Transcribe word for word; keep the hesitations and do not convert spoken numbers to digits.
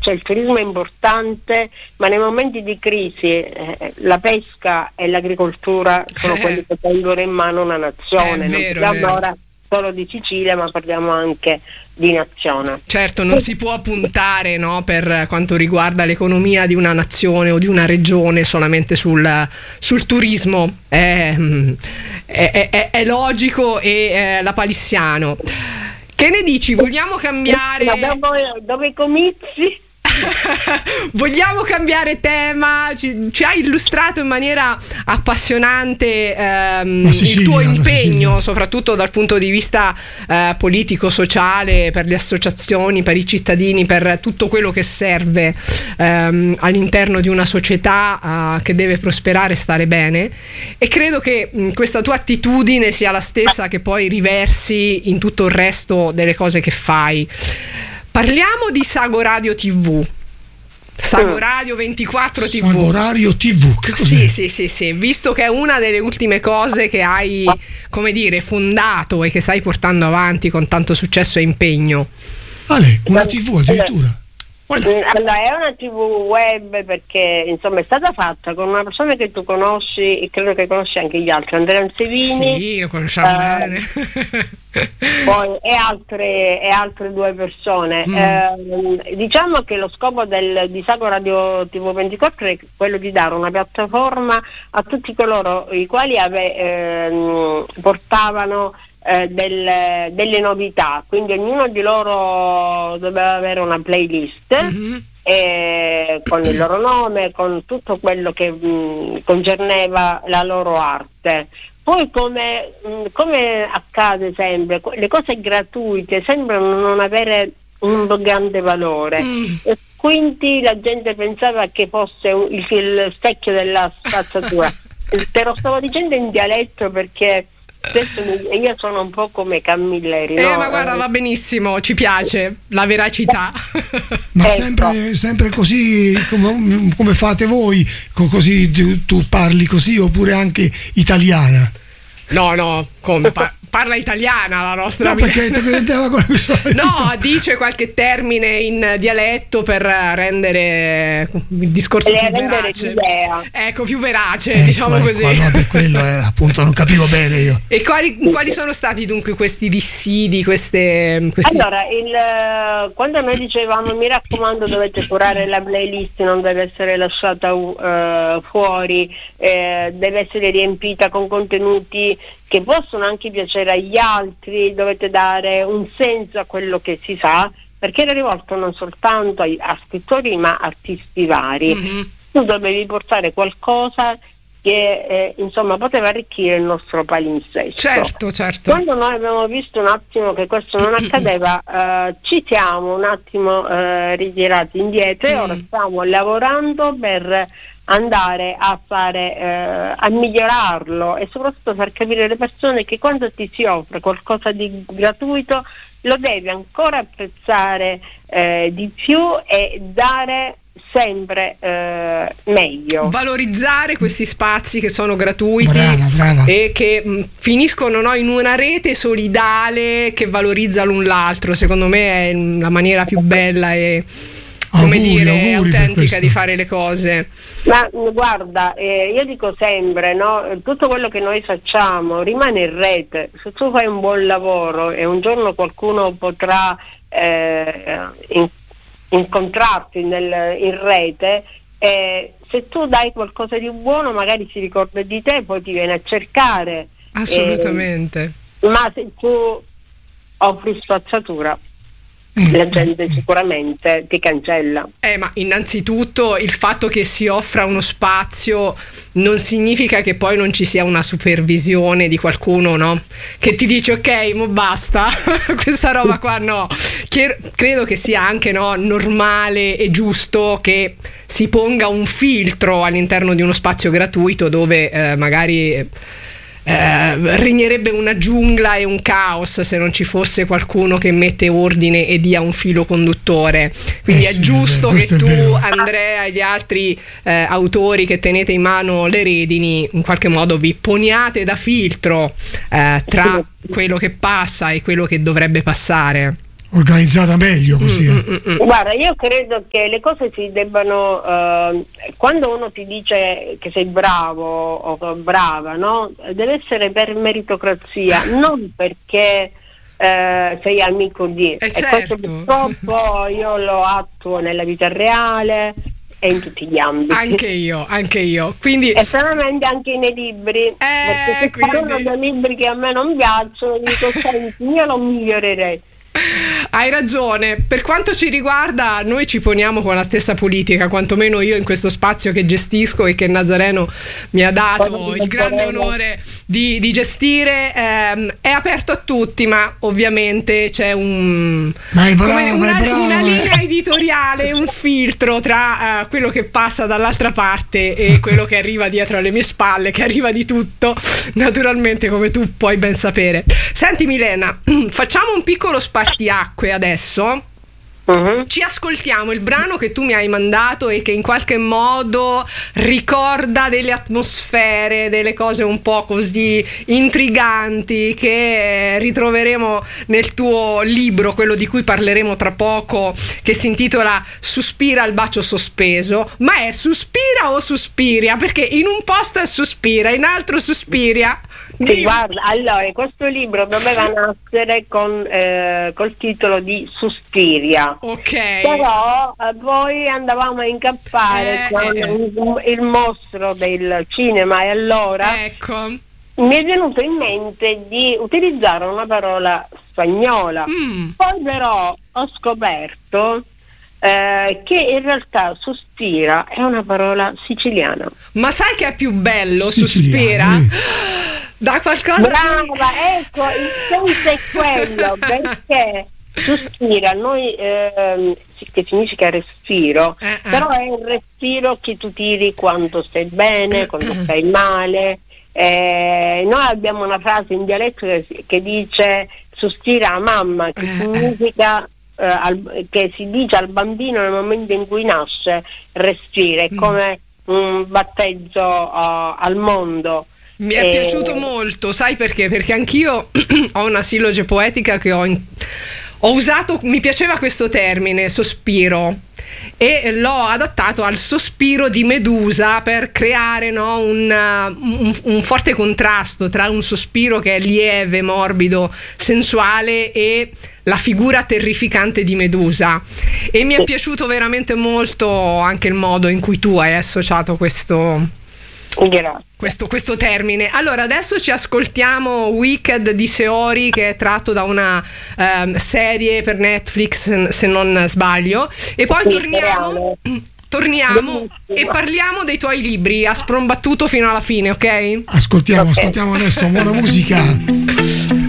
cioè il turismo è importante, ma nei momenti di crisi eh, la pesca e l'agricoltura sono Eh. quelli che tengono in mano una nazione. È Non vero, è parliamo vero. ora solo di Sicilia, ma parliamo anche di nazione. Certo, non si può puntare, no, per quanto riguarda l'economia di una nazione o di una regione solamente sul, sul turismo. È, è, è, è logico e è lapalissiano. Che ne dici? Vogliamo cambiare? Ma dopo, dopo i comizi Vogliamo cambiare tema? Ci, ci hai illustrato in maniera appassionante ehm, Sicilia, il tuo la impegno, Sicilia. soprattutto dal punto di vista eh, politico, sociale, per le associazioni, per i cittadini, per tutto quello che serve ehm, all'interno di una società eh, che deve prosperare e stare bene. E credo che mh, questa tua attitudine sia la stessa che poi riversi in tutto il resto delle cose che fai. Parliamo di Sago Radio tivù. Sago Radio ventiquattro tivù. Sago Radio tivù, che cos'è? Sì, sì, sì, sì, visto che è una delle ultime cose che hai, come dire, fondato e che stai portando avanti con tanto successo e impegno. Ale, una tivù addirittura. Guarda. Allora, è una tivù web perché insomma è stata fatta con una persona che tu conosci e credo che conosci anche gli altri, Andrea Ansevini. Sì, lo conosciamo eh, bene. Poi e altre, e altre due persone. Mm. Eh, diciamo che lo scopo del, di Sago Radio tivù ventiquattro è quello di dare una piattaforma a tutti coloro i quali ave, ehm, portavano eh, del, delle novità, quindi ognuno di loro doveva avere una playlist. Mm-hmm. Eh, con il loro nome, con tutto quello che mh, concerneva la loro arte. Poi come, mh, come accade sempre, le cose gratuite sembrano non avere un grande valore Mm. e quindi la gente pensava che fosse un- il, il specchio della spazzatura. Te lo stavo dicendo in dialetto perché spesso mi- io sono un po' come Camilleri, Eh, no? ma guarda, va benissimo, ci piace la veracità. Ma Ecco. sempre, sempre così come, come fate voi, co- così tu, tu parli così oppure anche italiana? No, no, come? Pa- parla italiana la nostra No, amica. perché ti vedeva con le sue- No, dice qualche termine in dialetto per rendere il discorso Per più rendere verace. l'idea. Ecco, più verace, Ecco, diciamo ecco, così. allora per quello eh, appunto non capivo bene io. E quali, quali sono stati dunque questi dissidi, queste, questi... Allora, il, quando noi dicevamo mi raccomando dovete curare la playlist, non deve essere lasciata uh, fuori, eh, deve essere riempita con contenuti che possono anche piacere agli altri, dovete dare un senso a quello che si fa, perché era rivolto non soltanto a, a scrittori ma a artisti vari. Mm-hmm. Tu dovevi portare qualcosa che eh, insomma poteva arricchire il nostro palinsesto. Certo, certo. Quando noi abbiamo visto un attimo che questo non accadeva, eh, ci siamo un attimo eh, ritirati indietro e Mm. ora stiamo lavorando per andare a fare eh, a migliorarlo e soprattutto far capire alle persone che quando ti si offre qualcosa di gratuito lo devi ancora apprezzare eh, di più e dare sempre eh, meglio. Valorizzare questi spazi che sono gratuiti Brava, brava. e che mh, finiscono, no, in una rete solidale che valorizza l'un l'altro. Secondo me è la maniera più bella e, come Auguri, dire, auguri per autentica questo. di fare le cose. Ma mh, guarda, eh, io dico sempre, no, tutto quello che noi facciamo rimane in rete. Se tu fai un buon lavoro e un giorno qualcuno potrà eh, in- incontrarti nel, in rete, eh, se tu dai qualcosa di buono magari si ricorda di te, poi ti viene a cercare. Assolutamente. Eh, ma se tu offri spazzatura, la gente sicuramente ti cancella. Eh, ma innanzitutto il fatto che si offra uno spazio non significa che poi non ci sia una supervisione di qualcuno, no? Che ti dice ok, mo basta, questa roba qua no. Che, credo che sia anche, no, normale e giusto che si ponga un filtro all'interno di uno spazio gratuito dove eh, magari Eh, regnerebbe una giungla e un caos se non ci fosse qualcuno che mette ordine e dia un filo conduttore. Quindi Eh è sì, giusto eh, che questo è tu, vero. Andrea e gli altri eh, autori che tenete in mano le redini in qualche modo vi poniate da filtro eh, tra quello che passa e quello che dovrebbe passare. organizzata meglio così. Mm, mm, mm. Guarda, io credo che le cose si debbano, eh, quando uno ti dice che sei bravo o brava, no? Deve essere per meritocrazia, non perché eh, sei amico di. Eh, e certo. questo purtroppo io lo attuo nella vita reale e in tutti gli ambiti. Anche io, anche io. Quindi E stranamente anche nei libri, Eh, perché se quindi- parlano dei libri che a me non piacciono, dico senti, io lo migliorerei. hai ragione, per quanto ci riguarda noi ci poniamo con la stessa politica, quantomeno io in questo spazio che gestisco e che Nazareno mi ha dato Quando il grande diventeremo- onore di, di gestire. Ehm, è aperto a tutti, ma ovviamente c'è un Ma è brava, come una, è brava. una linea editoriale, un filtro tra eh, quello che passa dall'altra parte e quello che arriva dietro alle mie spalle, che arriva di tutto, naturalmente, come tu puoi ben sapere. Senti Milena, facciamo un piccolo spartiacque adesso. Mhm. Ci ascoltiamo il brano che tu mi hai mandato e che in qualche modo ricorda delle atmosfere, delle cose un po' così intriganti che ritroveremo nel tuo libro, quello di cui parleremo tra poco, che si intitola Suspira al bacio sospeso. Ma è Suspira o Suspiria? Perché in un posto è Suspira, in altro Suspiria. Sì, Dimmi. guarda, allora questo libro doveva nascere con, eh, col titolo di Suspiria, Ok. però eh, poi andavamo a incappare Eh, con eh. il, il mostro del cinema e allora Ecco. mi è venuto in mente di utilizzare una parola spagnola. Mm. Poi però ho scoperto eh, che in realtà Suspira è una parola siciliana. Ma sai che è più bello Siciliano, Suspira? Da qualcosa di- Brava, ecco, il senso è quello, perché Suspira, noi ehm, sì, che significa respiro, Eh, eh. però è un respiro che tu tiri quando stai bene, quando stai male. Eh, noi abbiamo una frase in dialetto che, che dice Suspira a mamma, che Eh, eh. significa eh, al- che si dice al bambino nel momento in cui nasce respira, è come un battezzo uh, al mondo. Mi è Eh, piaciuto molto, sai perché? Perché anch'io ho una silloge poetica che ho, in- ho usato, mi piaceva questo termine, sospiro, e l'ho adattato al sospiro di Medusa per creare, no, un, uh, un- un forte contrasto tra un sospiro che è lieve, morbido, sensuale e la figura terrificante di Medusa. E mi è piaciuto veramente molto anche il modo in cui tu hai associato questo... Grazie. Questo, questo termine. Allora adesso ci ascoltiamo Wicked di Seori, che è tratto da una ehm, serie per Netflix se non sbaglio, e poi Sì, torniamo reale. torniamo Benissimo. e parliamo dei tuoi libri a sprombattuto fino alla fine, ok? Ascoltiamo, Ok. ascoltiamo adesso buona musica.